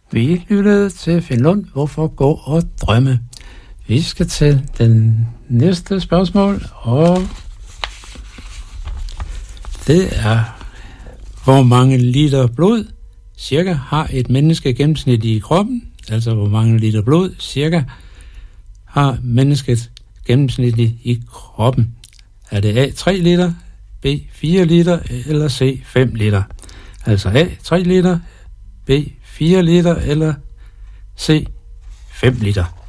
Vi lyttede til Finlund, hvorfor gå og drømme. Vi skal til den næste spørgsmål, og det er, hvor mange liter blod cirka har et menneske gennemsnit i kroppen? Altså, hvor mange liter blod cirka har mennesket gennemsnitligt i kroppen? Er det A, 3 liter, B, 4 liter eller C, 5 liter? Altså A, 3 liter, B, 4 liter eller C, 5 liter.